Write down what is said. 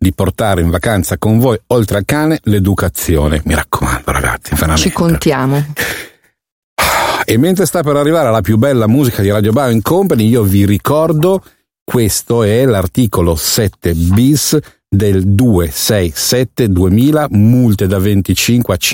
di portare in vacanza con voi, oltre al cane, l'educazione. Mi raccomando, ragazzi, veramente. Ci contiamo. E mentre sta per arrivare la più bella musica di Radio Bio Company, io vi ricordo, questo è l'articolo 7 bis del 267/2000, multe da 25 a 50